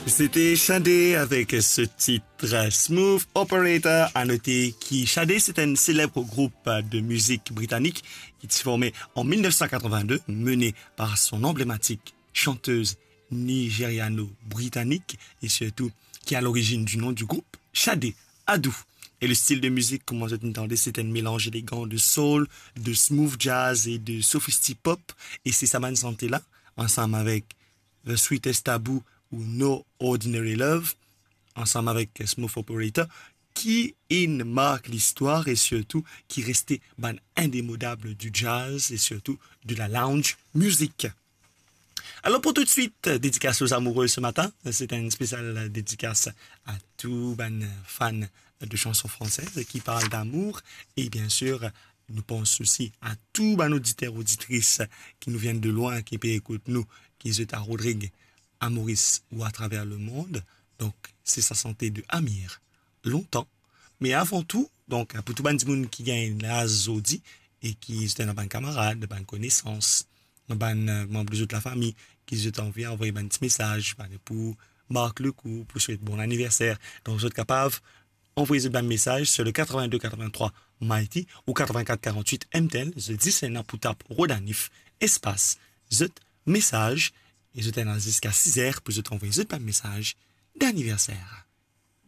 C'était Shadé avec ce titre Smooth Operator. À noter qui Shadé, c'est un célèbre groupe de musique britannique qui s'est formé en 1982, mené par son emblématique chanteuse nigériano-britannique et surtout qui est à l'origine du nom du groupe, Shadé Adou. Et le style de musique, comme vous entendez, c'est un mélange élégant de soul, de smooth jazz et de sophistic pop. Et c'est Saman Santé là, ensemble avec The Sweetest Taboo ou No Ordinary Love, ensemble avec Smooth Operator, qui marque l'histoire et surtout qui restait indémodable du jazz et surtout de la lounge music. Alors pour tout de suite, dédicace aux amoureux ce matin, c'est une spéciale dédicace à tous les fans de chansons françaises qui parlent d'amour et bien sûr, nous pensons aussi à tous les auditeurs auditrices qui nous viennent de loin, qui écoutent nous, qui sont à Rodrigue, à Maurice ou à travers le monde. Donc, c'est sa santé de Amir. Longtemps. Mais avant tout, donc, pour tout le monde qui gagne la Zodi et qui est un bon camarade, bonne connaissance, un bon membre de la famille, qui ont envie d'envoyer un petit message pour marquer le coup, pour souhaiter bon anniversaire. Donc, vous êtes capable d'envoyer un message sur le 82 83 Mighty ou 84 48 MTEL, je dis c'est un pour tape Rodanif, espace, message, et je t'ai jusqu'à 6 heures pour t'envoyer un message d'anniversaire.